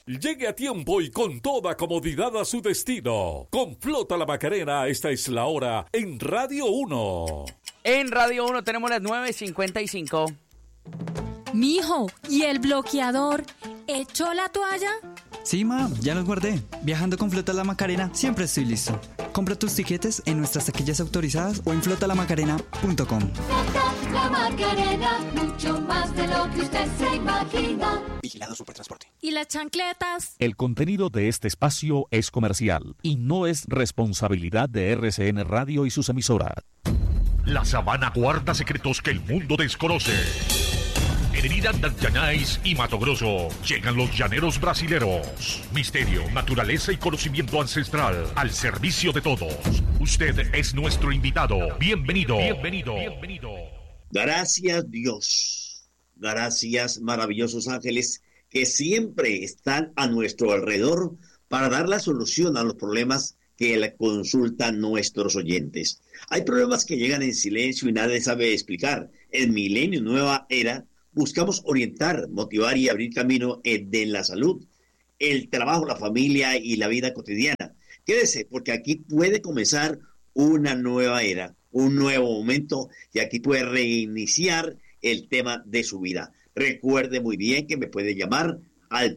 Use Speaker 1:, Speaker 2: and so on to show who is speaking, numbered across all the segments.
Speaker 1: Llegue a tiempo y con toda comodidad a su destino. Con Flota La Macarena, esta es la hora en Radio 1.
Speaker 2: En Radio 1 tenemos las 9:55.
Speaker 3: Mijo, ¿y el bloqueador? ¿Echó la toalla?
Speaker 4: Sí, ma, ya los guardé. Viajando con Flota La Macarena, siempre estoy listo. Compra tus tiquetes en nuestras taquillas autorizadas o en flotalamacarena.com.
Speaker 5: Flota La Macarena, mucho más de lo que usted se imagina.
Speaker 6: Vigilado Supertransporte.
Speaker 3: ¿Y las chancletas?
Speaker 1: El contenido de este espacio es comercial y no es responsabilidad de RCN Radio y sus emisoras.
Speaker 7: La sabana guarda secretos que el mundo desconoce. En Iridandanyanais y Mato Grosso llegan los llaneros brasileros. Misterio, naturaleza y conocimiento ancestral al servicio de todos. Usted es nuestro invitado. Bienvenido. Bienvenido. Bienvenido.
Speaker 8: Gracias, Dios. Gracias, maravillosos ángeles que siempre están a nuestro alrededor para dar la solución a los problemas que le consultan nuestros oyentes. Hay problemas que llegan en silencio y nadie sabe explicar. En Milenio Nueva Era buscamos orientar, motivar y abrir camino de la salud, el trabajo, la familia y la vida cotidiana. Quédese, porque aquí puede comenzar una nueva era, un nuevo momento, y aquí puede reiniciar el tema de su vida. Recuerde muy bien que me puede llamar al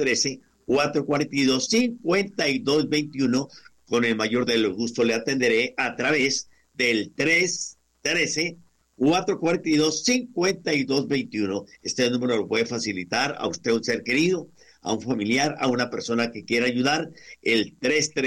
Speaker 8: 313-442-5221. Con el mayor de los gustos le atenderé a través del 313-442-5221. Este número lo puede facilitar a usted, un ser querido, a un familiar, a una persona que quiera ayudar. El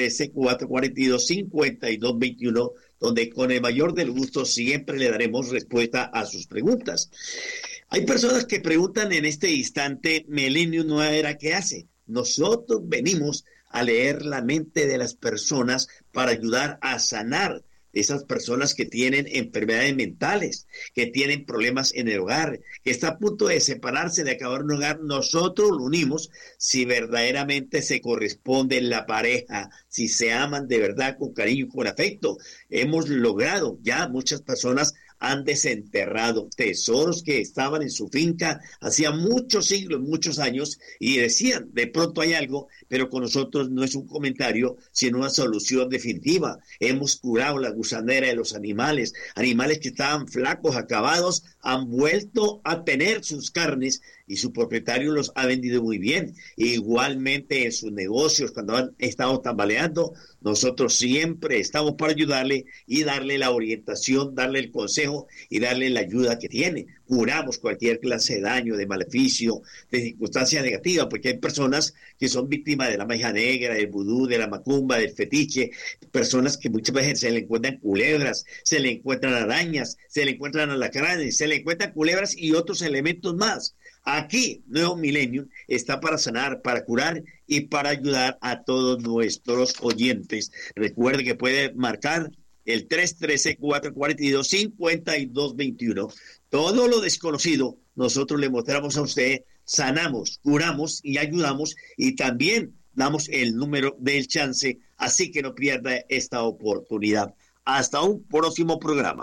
Speaker 8: 313-442-5221, donde con el mayor del gusto siempre le daremos respuesta a sus preguntas. Hay personas que preguntan en este instante, Milenio Nueva Era, ¿qué hace? Nosotros venimos a leer la mente de las personas para ayudar a sanar esas personas que tienen enfermedades mentales, que tienen problemas en el hogar, que está a punto de separarse, de acabar un hogar. Nosotros lo unimos si verdaderamente se corresponde la pareja, si se aman de verdad con cariño y con afecto. Hemos logrado, ya muchas personas han desenterrado tesoros que estaban en su finca hacía muchos siglos, muchos años, y decían, de pronto hay algo, pero con nosotros no es un comentario, sino una solución definitiva. Hemos curado la gusanera de los animales, animales que estaban flacos, acabados, han vuelto a tener sus carnes y su propietario los ha vendido muy bien. Igualmente en sus negocios, cuando han estado tambaleando, nosotros siempre estamos para ayudarle y darle la orientación, darle el consejo y darle la ayuda que tiene. Curamos cualquier clase de daño, de maleficio, de circunstancia negativa, porque hay personas que son víctimas de la magia negra, del vudú, de la macumba, del fetiche, personas que muchas veces se le encuentran culebras, se le encuentran arañas, se le encuentran alacranes, se le encuentran culebras y otros elementos más. Aquí, Nuevo Milenio está para sanar, para curar y para ayudar a todos nuestros oyentes. Recuerde que puede marcar el 313-442-5221. Todo lo desconocido, nosotros le mostramos a usted, sanamos, curamos y ayudamos, y también damos el número del chance, así que no pierda esta oportunidad. Hasta un próximo programa.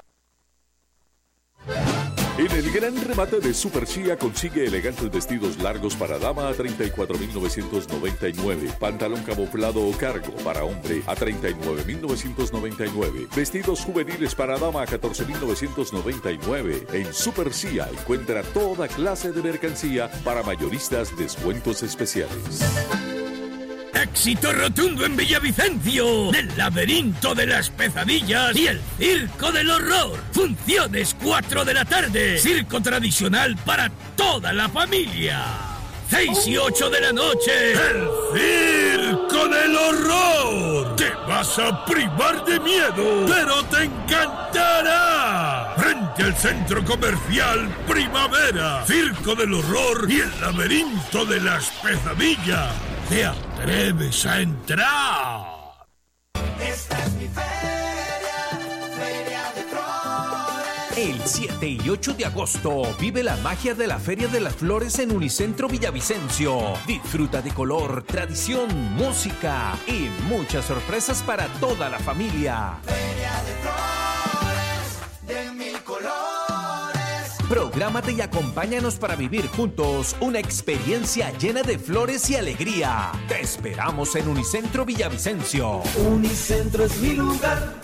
Speaker 1: En el gran remate de Super Cia consigue elegantes vestidos largos para dama a 34,999. Pantalón camuflado o cargo para hombre a 39,999. Vestidos juveniles para dama a 14,999. En Super Cia encuentra toda clase de mercancía para mayoristas, descuentos especiales.
Speaker 9: Éxito rotundo en Villavicencio, del laberinto de las pesadillas y el circo del horror. Funciones 4 de la tarde. Circo tradicional para toda la familia. 6 y 8 de la noche. El circo del horror. Te vas a privar de miedo, pero te encantará. Frente al centro comercial Primavera. Circo del horror y el laberinto de las pesadillas. ¿Te atreves a entrar?
Speaker 10: Esta es mi feria, Feria de Flores.
Speaker 11: El 7 y 8 de agosto vive la magia de la Feria de las Flores en Unicentro Villavicencio. Disfruta de color, tradición, música y muchas sorpresas para toda la familia.
Speaker 10: Feria de Flores, de mil colores.
Speaker 11: Prográmate y acompáñanos para vivir juntos una experiencia llena de flores y alegría. Te esperamos en Unicentro Villavicencio.
Speaker 10: Unicentro es mi lugar.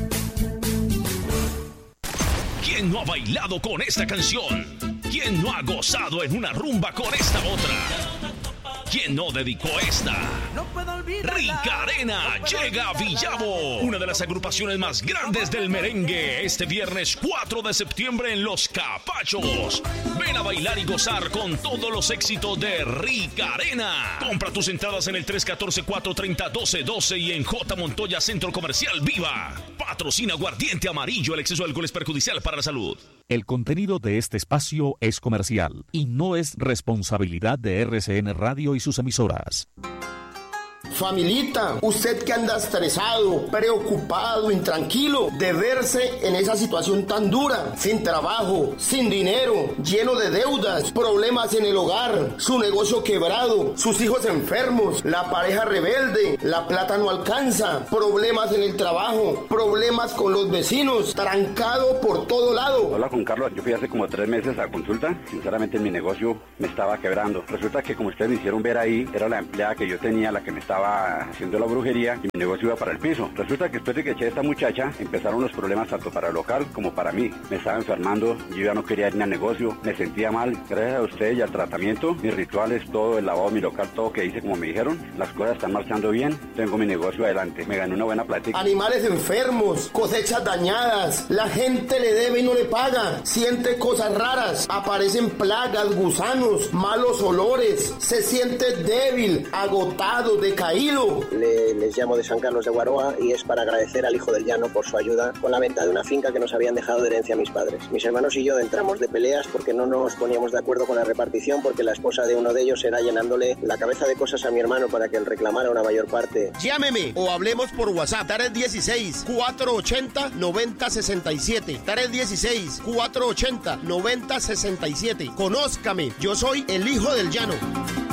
Speaker 6: ¿Quién no ha bailado con esta canción? ¿Quién no ha gozado en una rumba con esta otra? ¿Quién no dedicó esta? Rica Arena llega a Villavo, una de las agrupaciones más grandes del merengue, este viernes 4 de septiembre en Los Capachos. Ven a bailar y gozar con todos los éxitos de Rica Arena. Compra tus entradas en el 314-430-1212 y en J. Montoya Centro Comercial Viva. Patrocina Aguardiente Amarillo, el exceso de alcohol es perjudicial para la salud.
Speaker 7: El contenido de este espacio es comercial y no es responsabilidad de RCN Radio y sus emisoras.
Speaker 12: Familita, usted que anda estresado, preocupado, intranquilo de verse en esa situación tan dura, sin trabajo, sin dinero, lleno de deudas, problemas en el hogar, su negocio quebrado, sus hijos enfermos, la pareja rebelde, la plata no alcanza, problemas en el trabajo, problemas con los vecinos, trancado por todo lado.
Speaker 13: Hola, Juan Carlos, yo fui hace como 3 meses a consulta. Sinceramente mi negocio me estaba quebrando. Resulta que como ustedes me hicieron ver ahí, era la empleada que yo tenía la que me estaba haciendo la brujería y mi negocio iba para el piso. Resulta que después de que eché a esta muchacha, empezaron los problemas tanto para el local como para mí. Me estaba enfermando, yo ya no quería ir ni al negocio, me sentía mal. Gracias a ustedes y al tratamiento, mis rituales, todo, el lavado de mi local, todo que hice como me dijeron, las cosas están marchando bien, tengo mi negocio adelante, me gané una buena plática.
Speaker 12: Animales enfermos, cosechas dañadas, la gente le debe y no le paga, siente cosas raras, aparecen plagas, gusanos, malos olores, se siente débil, agotado, decaído.
Speaker 14: Les llamo de San Carlos de Guaroa y es para agradecer al hijo del llano por su ayuda con la venta de una finca que nos habían dejado de herencia a mis padres. Mis hermanos y yo entramos de peleas porque no nos poníamos de acuerdo con la repartición, porque la esposa de uno de ellos era llenándole la cabeza de cosas a mi hermano para que él reclamara una mayor parte.
Speaker 12: Llámeme o hablemos por WhatsApp. 316-480-9067. 316-480-9067. Conózcame, yo soy el hijo del llano.